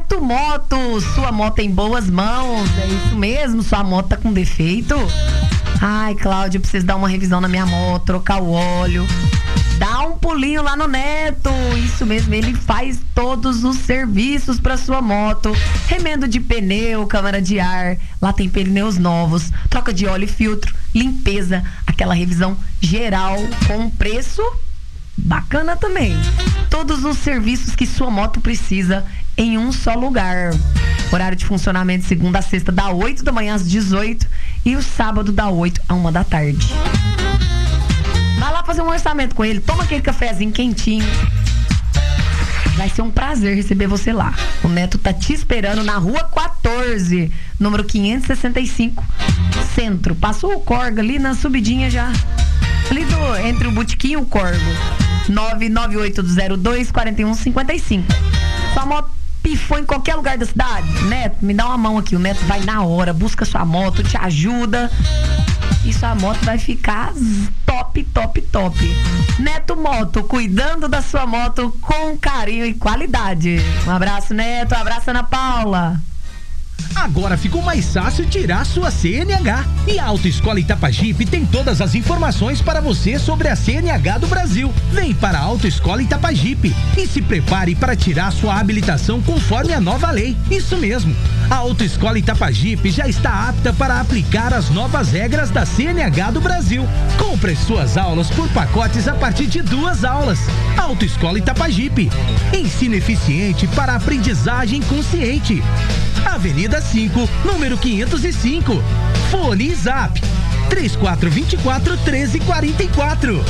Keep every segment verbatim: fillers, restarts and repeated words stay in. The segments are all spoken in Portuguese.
Neto Motos, sua moto em boas mãos. É isso mesmo, sua moto tá com defeito? Ai, Cláudia, eu preciso dar uma revisão na minha moto, trocar o óleo. Dá um pulinho lá no Neto. Isso mesmo, ele faz todos os serviços para sua moto. Remendo de pneu, câmara de ar. Lá tem pneus novos, troca de óleo e filtro, limpeza, aquela revisão geral com preço bacana também. Todos os serviços que sua moto precisa em um só lugar. Horário de funcionamento de segunda a sexta, da oito da manhã às dezoito e o sábado da oito a uma da tarde. Vai lá fazer um orçamento com ele, toma aquele cafezinho quentinho. Vai ser um prazer receber você lá. O Neto tá te esperando na rua quatorze, número quinhentos e sessenta e cinco, centro. Passou o Corga ali na subidinha já. Ali do, entre o Botequim e o Corgo. nove nove oito zero dois quatro um cinco cinco. Sua moto pifou em qualquer lugar da cidade? Neto, me dá uma mão aqui. O Neto vai na hora, busca sua moto, te ajuda. E sua moto vai ficar top, top, top. Neto Moto, cuidando da sua moto com carinho e qualidade. Um abraço, Neto. Um abraço, Ana Paula. Agora ficou mais fácil tirar sua C N H. E a Autoescola Itapajipe tem todas as informações para você sobre a C N H do Brasil. Vem para a Autoescola Itapajipe e se prepare para tirar sua habilitação conforme a nova lei. Isso mesmo. A Autoescola Itapajipe já está apta para aplicar as novas regras da C N H do Brasil. Compre suas aulas por pacotes a partir de duas aulas. Autoescola Itapajipe. Ensino eficiente para aprendizagem consciente. Avenida cinco, número quinhentos e cinco. Fone e Zap três quatro dois quatro, um três quatro quatro.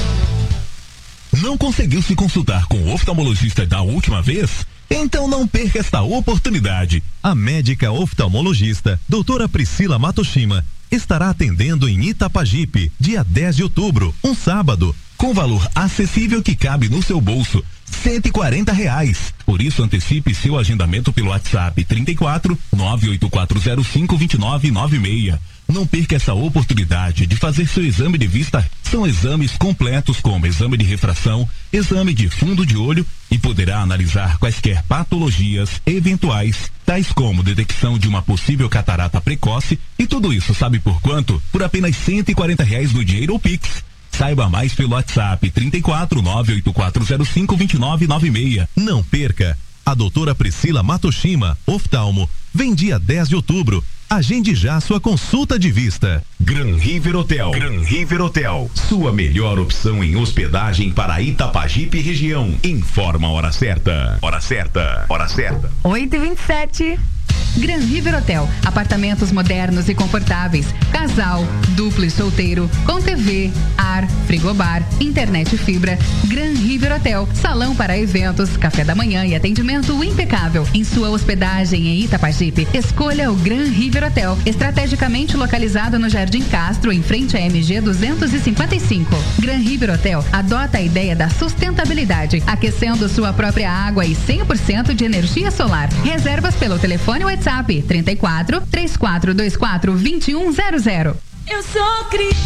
Não conseguiu se consultar com o oftalmologista da última vez? Então não perca esta oportunidade. A médica oftalmologista, doutora Priscila Matoshima, estará atendendo em Itapajipe, dia dez de outubro, um sábado, com valor acessível que cabe no seu bolso. cento e quarenta reais. Por isso, antecipe seu agendamento pelo WhatsApp trinta e quatro, nove oito quatro zero cinco, dois nove nove seis. Não perca essa oportunidade de fazer seu exame de vista. São exames completos como exame de refração, exame de fundo de olho e poderá analisar quaisquer patologias eventuais, tais como detecção de uma possível catarata precoce, e tudo isso sabe por quanto? Por apenas cento e quarenta reais no dinheiro ou Pix. Saiba mais pelo WhatsApp trinta e quatro, nove oito quatro zero cinco, dois nove nove seis. Não perca! A doutora Priscila Matoshima, oftalmo, vem dia dez de outubro. Agende já sua consulta de vista. Gran River Hotel. Gran River Hotel. Sua melhor opção em hospedagem para Itapajipe e região. Informa a hora certa. Hora certa. Hora certa. oito e vinte e sete. Gran River Hotel, apartamentos modernos e confortáveis, casal, duplo e solteiro, com T V, ar, frigobar, internet e fibra. Gran River Hotel, salão para eventos, café da manhã e atendimento impecável. Em sua hospedagem em Itapajipe, escolha o Gran River Hotel, estrategicamente localizado no Jardim Castro, em frente à M G duzentos e cinquenta e cinco. Gran River Hotel adota a ideia da sustentabilidade, aquecendo sua própria água e cem por cento de energia solar. Reservas pelo telefone WhatsApp trinta e quatro, três quatro dois quatro, dois um zero zero. Eu sou criança.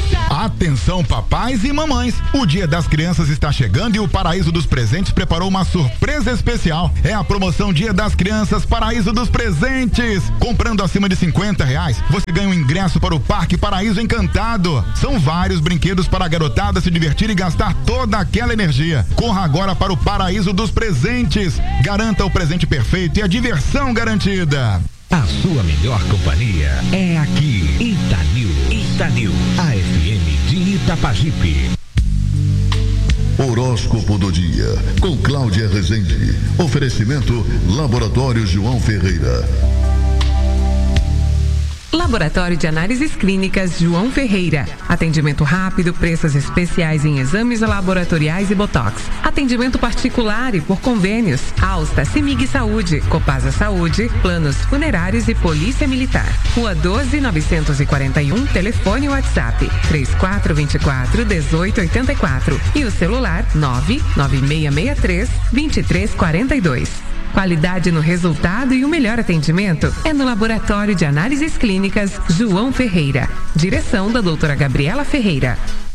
Atenção, papais e mamães. O Dia das Crianças está chegando e o Paraíso dos Presentes preparou uma surpresa especial. É a promoção Dia das Crianças Paraíso dos Presentes. Comprando acima de cinquenta reais, você ganha um ingresso para o Parque Paraíso Encantado. São vários brinquedos para a garotada se divertir e gastar toda aquela energia. Corra agora para o Paraíso dos Presentes. Garanta o presente perfeito e a diversão garantida. A sua melhor companhia é aqui, Itanil. Itanil, a F M de Itapajipe. Horóscopo do dia, com Cláudia Rezende. Oferecimento Laboratório João Ferreira. Laboratório de Análises Clínicas João Ferreira. Atendimento rápido, preços especiais em exames laboratoriais e botox. Atendimento particular e por convênios. Alsta, Semig Saúde, Copasa Saúde, Planos Funerários e Polícia Militar. Rua doze, novecentos e quarenta e um, telefone e WhatsApp três quatro dois quatro, um oito oito quatro e o celular nove nove seis seis três, dois três quatro dois. Qualidade no resultado e o melhor atendimento é no Laboratório de Análises Clínicas João Ferreira. Direção da doutora Gabriela Ferreira.